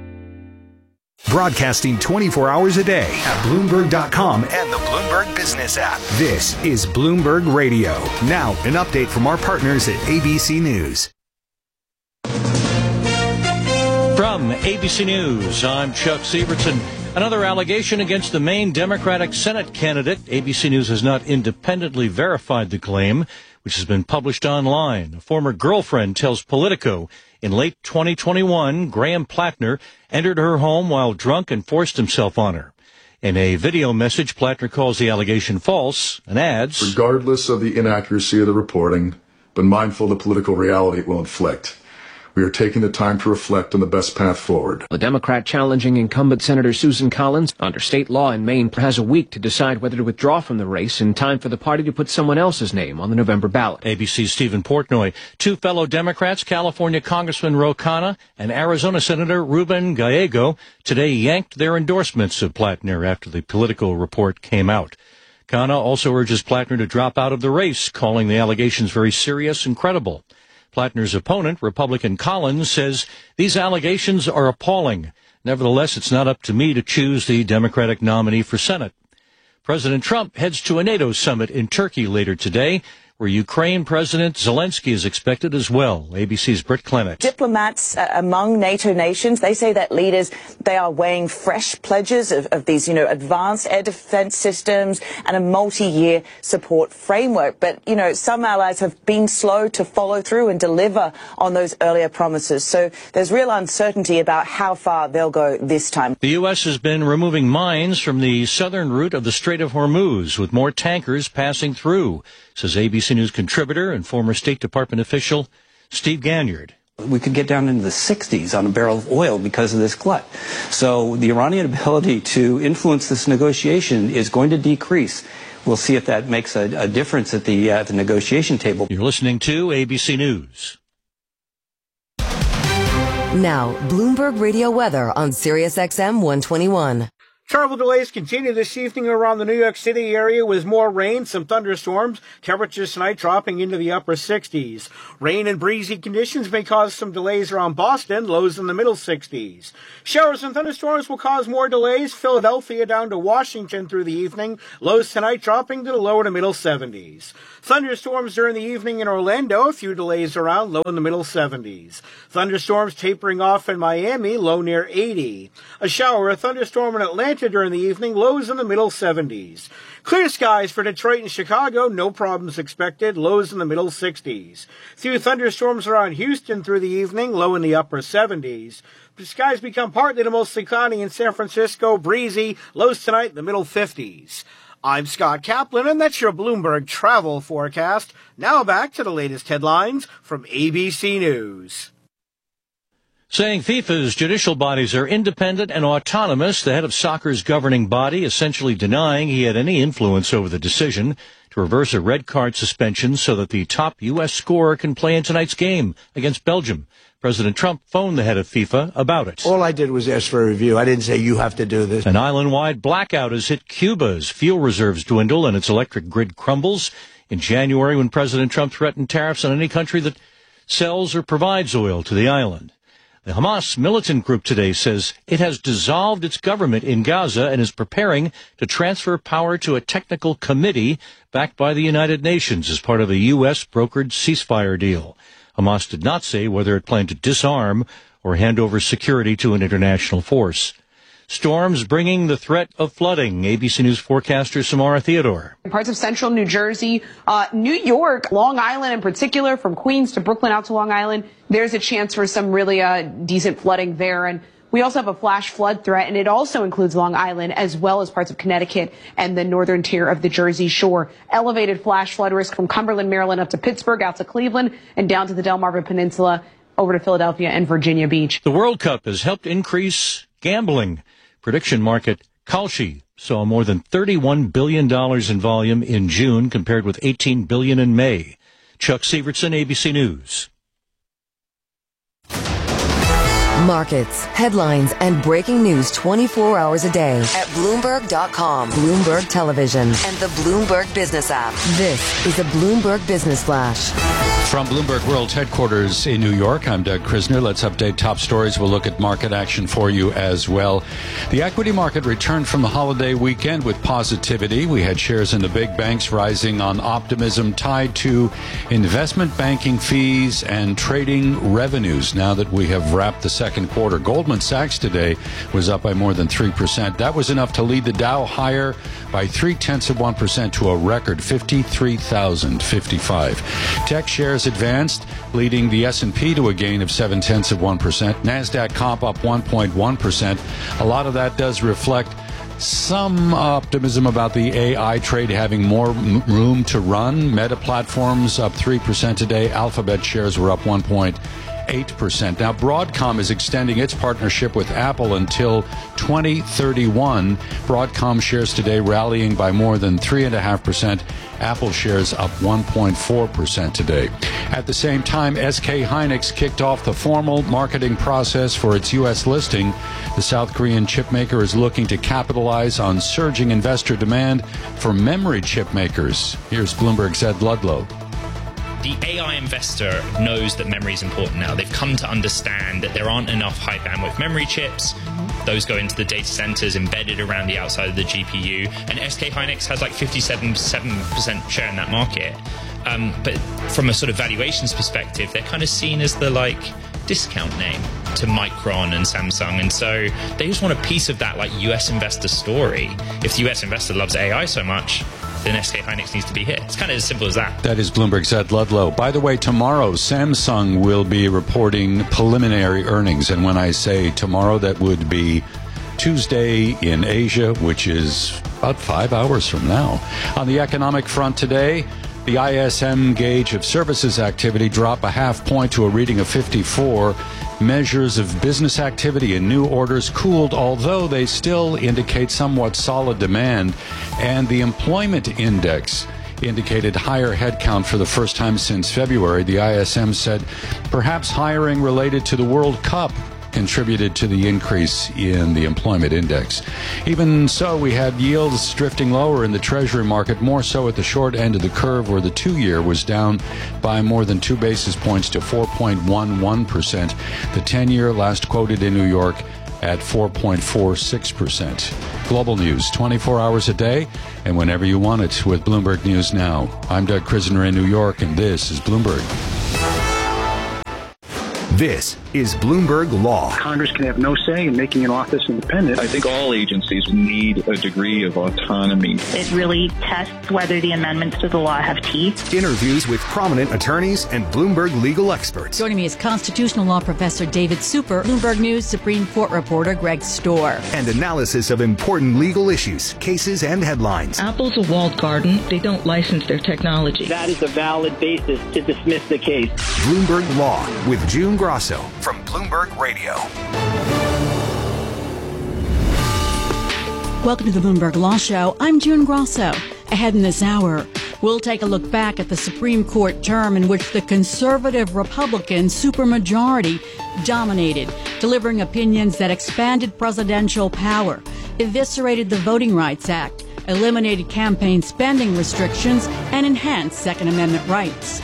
Broadcasting 24 hours a day at Bloomberg.com and the Bloomberg Business app. This is Bloomberg Radio. Now, an update from our partners at ABC News. From ABC News, I'm Chuck Sievertson. Another allegation against the Maine Democratic Senate candidate. ABC News has not independently verified the claim, which has been published online. A former girlfriend tells Politico in late 2021, Graham Plattner entered her home while drunk and forced himself on her. In a video message, Plattner calls the allegation false and adds, regardless of the inaccuracy of the reporting, but mindful of the political reality it will inflict, we are taking the time to reflect on the best path forward. The Democrat challenging incumbent Senator Susan Collins, under state law in Maine, has a week to decide whether to withdraw from the race in time for the party to put someone else's name on the November ballot. ABC's Stephen Portnoy. Two fellow Democrats, California Congressman Ro Khanna and Arizona Senator Ruben Gallego, today yanked their endorsements of Plattner after the Politico report came out. Khanna also urges Plattner to drop out of the race, calling the allegations very serious and credible. Plattner's opponent, Republican Collins, says these allegations are appalling. Nevertheless, it's not up to me to choose the Democratic nominee for Senate. President Trump heads to a NATO summit in Turkey later today, where Ukraine President Zelensky is expected as well. ABC's Britt Clement. Diplomats among NATO nations, they say that leaders, they are weighing fresh pledges of these, advanced air defense systems and a multi-year support framework. But, some allies have been slow to follow through and deliver on those earlier promises. So there's real uncertainty about how far they'll go this time. The U.S. has been removing mines from the southern route of the Strait of Hormuz, with more tankers passing through, says ABC News contributor and former State Department official Steve Ganyard. We could get down into the 60s on a barrel of oil because of this glut. So the Iranian ability to influence this negotiation is going to decrease. We'll see if that makes a difference at the negotiation table. You're listening to ABC News. Now, Bloomberg Radio weather on SiriusXM 121. Travel delays continue this evening around the New York City area with more rain, some thunderstorms. Temperatures tonight dropping into the upper 60s. Rain and breezy conditions may cause some delays around Boston, lows in the middle 60s. Showers and thunderstorms will cause more delays. Philadelphia down to Washington through the evening. Lows tonight dropping to the lower to middle 70s. Thunderstorms during the evening in Orlando, a few delays around, low in the middle 70s. Thunderstorms tapering off in Miami, low near 80. A shower, a thunderstorm in Atlanta during the evening, lows in the middle 70s. Clear skies for Detroit and Chicago, no problems expected, lows in the middle 60s. Few thunderstorms around Houston through the evening, low in the upper 70s. The skies become partly to mostly cloudy in San Francisco, breezy, lows tonight in the middle 50s. I'm Scott Kaplan, and that's your Bloomberg travel forecast. Now back to the latest headlines from ABC News. Saying FIFA's judicial bodies are independent and autonomous, the head of soccer's governing body essentially denying he had any influence over the decision to reverse a red card suspension so that the top U.S. scorer can play in tonight's game against Belgium. President Trump phoned the head of FIFA about it. All I did was ask for a review. I didn't say you have to do this. An island-wide blackout has hit Cuba as fuel reserves dwindle and its electric grid crumbles. In January, when President Trump threatened tariffs on any country that sells or provides oil to the island. The Hamas militant group today says it has dissolved its government in Gaza and is preparing to transfer power to a technical committee backed by the United Nations as part of a U.S. brokered ceasefire deal. Hamas did not say whether it planned to disarm or hand over security to an international force. Storms bringing the threat of flooding. ABC News forecaster Samara Theodore. Parts of central New Jersey, New York, Long Island in particular, from Queens to Brooklyn out to Long Island, there's a chance for some really decent flooding there. And we also have a flash flood threat, and it also includes Long Island as well as parts of Connecticut and the northern tier of the Jersey Shore. Elevated flash flood risk from Cumberland, Maryland up to Pittsburgh, out to Cleveland, and down to the Delmarva Peninsula, over to Philadelphia and Virginia Beach. The World Cup has helped increase gambling. Prediction market Kalshi saw more than $31 billion in volume in June compared with $18 billion in May. Chuck Sievertson, ABC News. Markets, headlines, and breaking news 24 hours a day at Bloomberg.com, Bloomberg Television, and the Bloomberg Business app. This is a Bloomberg Business Flash. From Bloomberg World's headquarters in New York, I'm Doug Krisner. Let's update top stories. We'll look at market action for you as well. The equity market returned from the holiday weekend with positivity. We had shares in the big banks rising on optimism tied to investment banking fees and trading revenues now that we have wrapped the second quarter. Goldman Sachs today was up by more than 3%. That was enough to lead the Dow higher by 0.3% to a record 53,055. Tech shares advanced, leading the S&P to a gain of 0.7%. NASDAQ comp up 1.1%. A lot of that does reflect some optimism about the AI trade having more room to run. Meta Platforms up 3% today. Alphabet shares were up 1.8%. Now, Broadcom is extending its partnership with Apple until 2031. Broadcom shares today rallying by more than 3.5%. Apple shares up 1.4% today. At the same time, SK Hynix kicked off the formal marketing process for its U.S. listing. The South Korean chip maker is looking to capitalize on surging investor demand for memory chip makers. Here's Bloomberg's Ed Ludlow. The AI investor knows that memory is important now. They've come to understand that there aren't enough high bandwidth memory chips. Those go into the data centers embedded around the outside of the GPU. And SK Hynix has like 57% share in that market. But from a sort of valuations perspective, they're kind of seen as the discount name to Micron and Samsung, and so they just want a piece of that US investor story. If the US investor loves AI so much, then SK Hynix needs to be here. It's kind of as simple as that. That is Bloomberg's Ed Ludlow. By the way, tomorrow Samsung will be reporting preliminary earnings, and when I say tomorrow, that would be Tuesday in Asia, which is about 5 hours from now. On the economic front today, the ISM gauge of services activity dropped a half point to a reading of 54. Measures of business activity and new orders cooled, although they still indicate somewhat solid demand. And the employment index indicated higher headcount for the first time since February. The ISM said perhaps hiring related to the World Cup contributed to the increase in the employment index. Even so, we had yields drifting lower in the Treasury market, more so at the short end of the curve, where the 2-year was down by more than 2 basis points to 4.11%. The 10-year last quoted in New York at 4.46%. Global news 24 hours a day and whenever you want it with Bloomberg News Now. I'm Doug Krisner in New York, and this is Bloomberg. This is Bloomberg Law. Congress can have no say in making an office independent. I think all agencies need a degree of autonomy. It really tests whether the amendments to the law have teeth. Interviews with prominent attorneys and Bloomberg legal experts. Joining me is constitutional law professor David Super, Bloomberg News Supreme Court reporter Greg Storr. And analysis of important legal issues, cases, and headlines. Apple's a walled garden. They don't license their technology. That is a valid basis to dismiss the case. Bloomberg Law with June Grosso from Bloomberg Radio. Welcome to the Bloomberg Law Show. I'm June Grosso. Ahead in this hour, we'll take a look back at the Supreme Court term in which the conservative Republican supermajority dominated, delivering opinions that expanded presidential power, eviscerated the Voting Rights Act, eliminated campaign spending restrictions, and enhanced Second Amendment rights.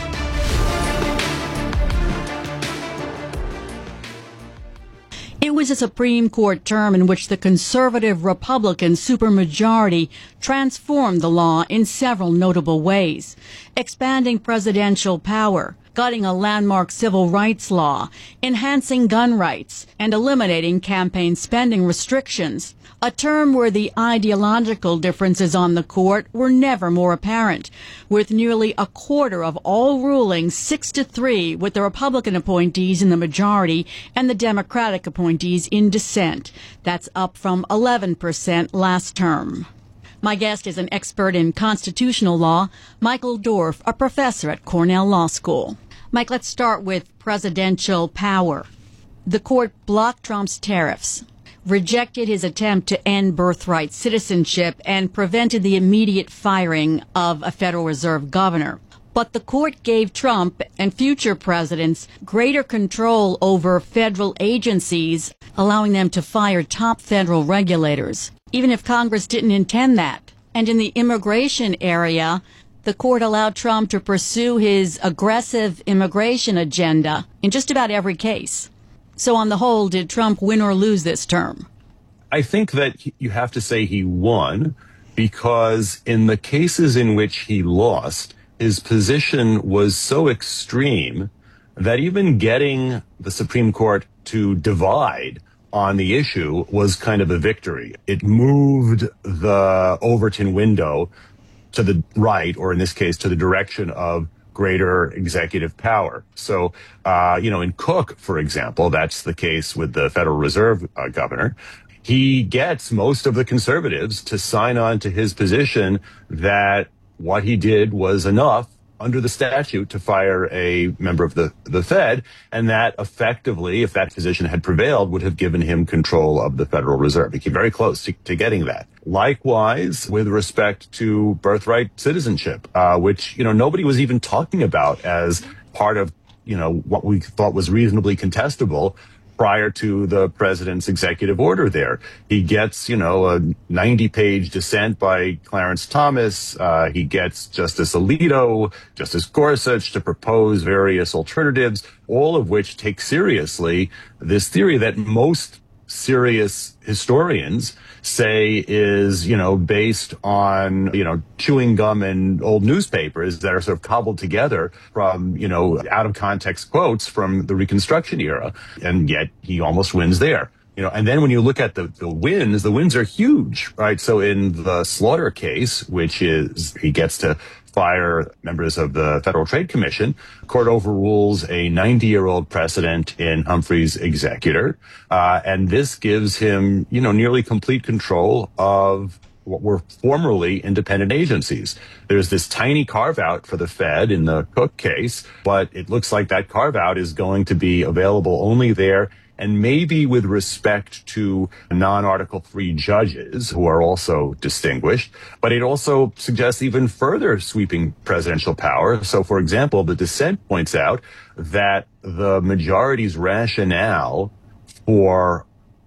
It was a Supreme Court term in which the conservative Republican supermajority transformed the law in several notable ways, expanding presidential power, gutting a landmark civil rights law, enhancing gun rights, and eliminating campaign spending restrictions. A term where the ideological differences on the court were never more apparent, with nearly a quarter of all rulings 6-3 with the Republican appointees in the majority and the Democratic appointees in dissent. That's up from 11% last term. My guest is an expert in constitutional law, Michael Dorf, a professor at Cornell Law School. Mike, let's start with presidential power. The court blocked Trump's tariffs, rejected his attempt to end birthright citizenship, and prevented the immediate firing of a Federal Reserve governor. But the court gave Trump and future presidents greater control over federal agencies, allowing them to fire top federal regulators, even if Congress didn't intend that. And in the immigration area, the court allowed Trump to pursue his aggressive immigration agenda in just about every case. So on the whole, did Trump win or lose this term? I think that you have to say he won, because in the cases in which he lost, his position was so extreme that even getting the Supreme Court to divide on the issue was kind of a victory. It moved the Overton window to the right, or in this case, to the direction of greater executive power. So, in Cook, for example, that's the case with the Federal Reserve governor. He gets most of the conservatives to sign on to his position that what he did was enough under the statute to fire a member of the Fed, and that effectively, if that position had prevailed, would have given him control of the Federal Reserve. He came very close to getting that. Likewise, with respect to birthright citizenship, which, nobody was even talking about as part of, what we thought was reasonably contestable prior to the president's executive order there. He gets, a 90-page dissent by Clarence Thomas. He gets Justice Alito, Justice Gorsuch to propose various alternatives, all of which take seriously this theory that most serious historians say is, based on, chewing gum and old newspapers that are sort of cobbled together from, out of context quotes from the Reconstruction era. And yet he almost wins there. And then when you look at the wins are huge, right? So in the Slaughter case, which is he gets to fire members of the Federal Trade Commission, court overrules a 90-year-old precedent in Humphrey's executor. And this gives him, nearly complete control of what were formerly independent agencies. There's this tiny carve-out for the Fed in the Cook case, but it looks like that carve-out is going to be available only there, and maybe with respect to non-Article 3 judges who are also distinguished. But it also suggests even further sweeping presidential power. So, for example, the dissent points out that the majority's rationale for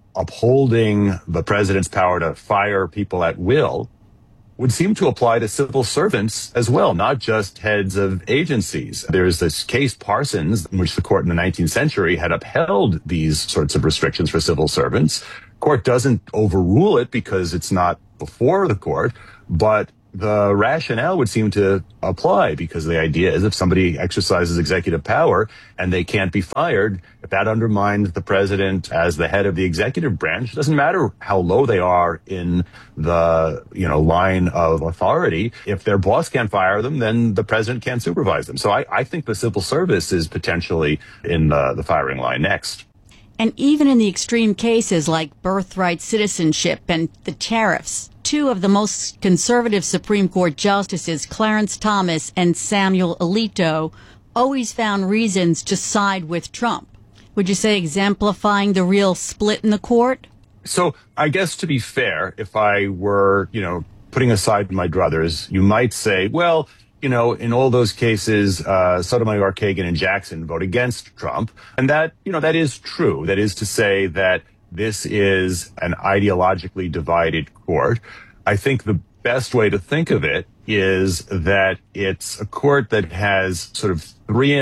upholding the president's power to fire people at will would seem to apply to civil servants as well, not just heads of agencies. There's this case, Parsons, in which the court in the 19th century had upheld these sorts of restrictions for civil servants. Court doesn't overrule it because it's not before the court, but the rationale would seem to apply, because the idea is if somebody exercises executive power and they can't be fired, if that undermines the president as the head of the executive branch, it doesn't matter how low they are in the, line of authority. If their boss can't fire them, then the president can't supervise them. So I think the civil service is potentially in the firing line next. And even in the extreme cases like birthright citizenship and the tariffs, two of the most conservative Supreme Court justices, Clarence Thomas and Samuel Alito, always found reasons to side with Trump. Would you say exemplifying the real split in the court? So I guess, to be fair, if I were, putting aside my druthers, you might say, well, in all those cases, Sotomayor, Kagan, and Jackson vote against Trump. And that, that is true. That is to say that this is an ideologically divided court. I think the best way to think of it is that it's a court that has sort of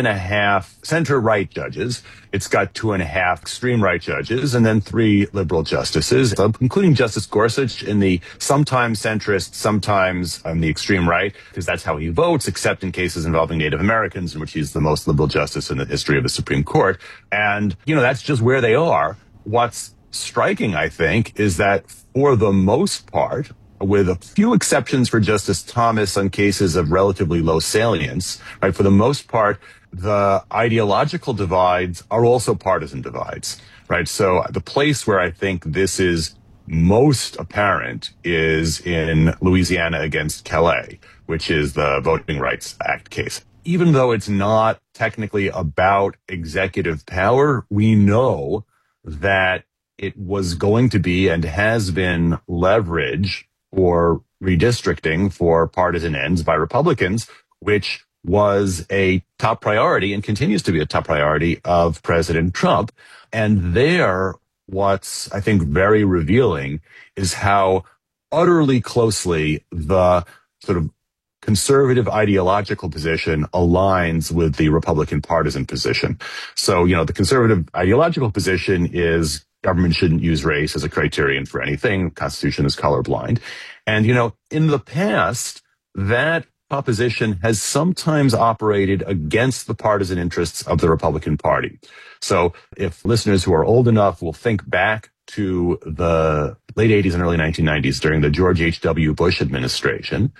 3.5 center-right judges. It's got 2.5 extreme-right judges, and then 3 liberal justices, including Justice Gorsuch in the sometimes centrist, sometimes on the extreme right, because that's how he votes, except in cases involving Native Americans, in which he's the most liberal justice in the history of the Supreme Court. And, that's just where they are. What's striking, I think, is that for the most part, with a few exceptions for Justice Thomas on cases of relatively low salience, right, for the most part, the ideological divides are also partisan divides, right? So the place where I think this is most apparent is in Louisiana against Kelly, which is the Voting Rights Act case. Even though it's not technically about executive power, we know that it was going to be and has been leverage for redistricting for partisan ends by Republicans, which was a top priority and continues to be a top priority of President Trump. And there, what's, I think, very revealing is how utterly closely the sort of conservative ideological position aligns with the Republican partisan position. So, the conservative ideological position is government shouldn't use race as a criterion for anything. The Constitution is colorblind. And, in the past, that proposition has sometimes operated against the partisan interests of the Republican Party. So if listeners who are old enough will think back to the late 80s and early 1990s during the George H.W. Bush administration,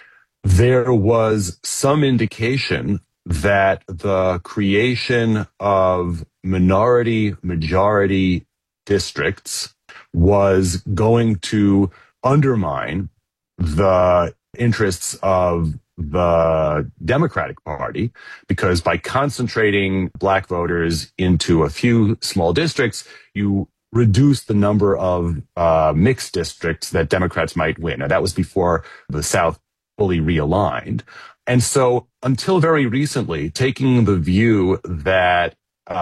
there was some indication that the creation of minority-majority districts was going to undermine the interests of the Democratic Party, because by concentrating black voters into a few small districts, you reduce the number of mixed districts that Democrats might win. Now, that was before the South fully realigned. And so until very recently, taking the view that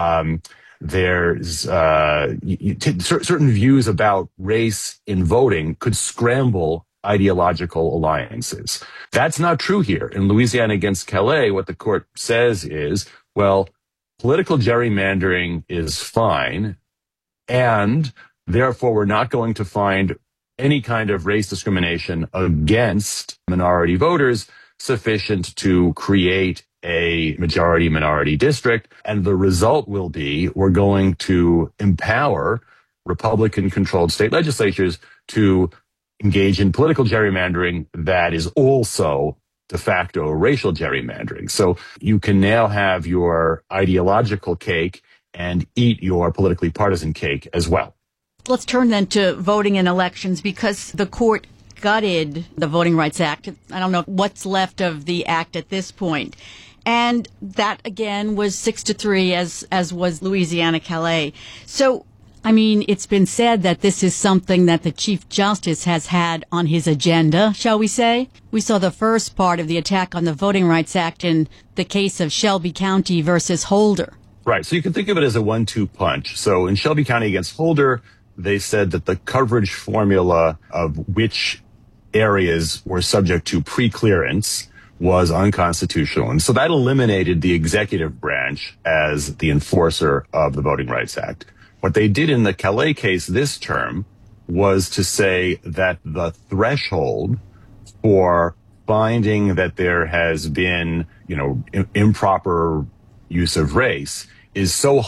there's certain views about race in voting could scramble ideological alliances. That's not true here. In Louisiana against Kelly, what the court says is, well, political gerrymandering is fine, and Therefore, we're not going to find any kind of race discrimination against minority voters sufficient to create a majority-minority district. And the result will be we're going to empower Republican-controlled state legislatures to engage in political gerrymandering that is also de facto racial gerrymandering. So you can now have your ideological cake and eat your politically partisan cake as well. Let's turn then to voting in elections, because the court gutted the Voting Rights Act. I don't know what's left of the act at this point. And that, again, was 6-3, as was Louisiana Calais. So, I mean, it's been said that this is something that the Chief Justice has had on his agenda, shall we say? We saw the first part of the attack on the Voting Rights Act in the case of Shelby County versus Holder. Right. So you can think of it as a 1-2 punch. So in Shelby County against Holder, they said that the coverage formula of which areas were subject to pre-clearance was unconstitutional. And so that eliminated the executive branch as the enforcer of the Voting Rights Act. What they did in the Calais case this term was to say that the threshold for finding that there has been, improper use of race is so